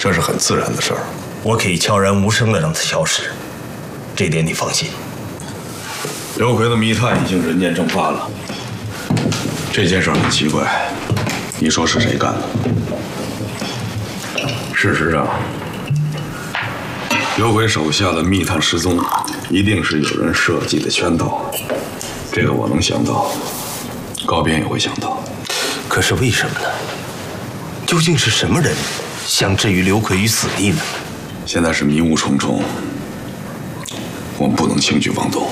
这是很自然的事儿。 我可以悄然无声地让他消失，这点你放心。 刘奎的密探已经人间蒸发了。这件事很奇怪，你说是谁干的？事实上，刘奎手下的密探失踪，一定是有人设计的圈套。这个我能想到，高斌也会想到。 可是为什么呢？究竟是什么人想置于刘奎于死地呢？ 现在是迷雾重重，我们不能轻举妄动。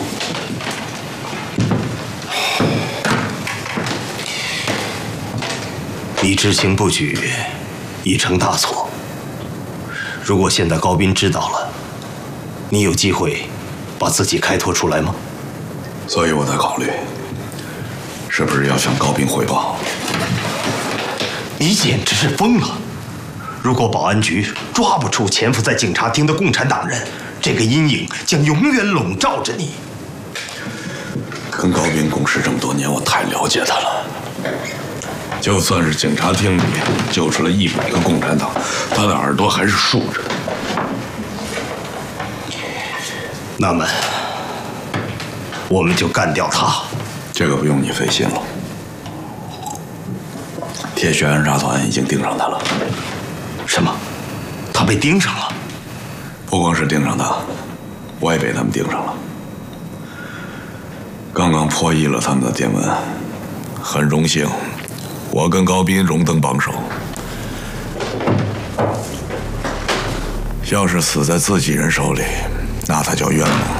你知情不举，已成大错。如果现在高斌知道了，你有机会把自己开脱出来吗？ 所以我在考虑，是不是要向高斌汇报。 你简直是疯了！如果保安局抓不出潜伏在警察厅的共产党人，这个阴影将永远笼罩着你。 跟高斌共事这么多年，我太了解他了。就算是警察厅里救出了100个共产党，他的耳朵还是竖着的。 那么，我们就干掉他。 这个不用你费心了。铁血暗杀团已经盯上他了。 什么？他被盯上了？ 不光是盯上他，我也被他们盯上了。刚刚破译了他们的电文，很荣幸，我跟高斌荣登榜首。要是死在自己人手里，那他叫冤枉。